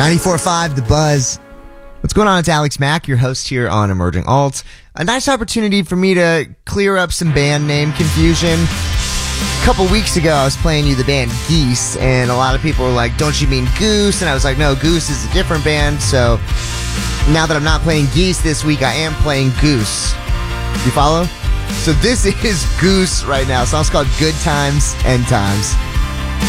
94.5 The Buzz. What's going on? It's Alex Mack, your host here on Emerging Alt. A nice opportunity for me to clear up some band name confusion. A couple weeks ago, I was playing you the band Geese, and a lot of people were like, don't you mean Goose? And I was like, no, Goose is a different band. So now that I'm not playing Geese this week, I am playing Goose. You follow? So this is Goose right now. The song's called Good Times, End Times.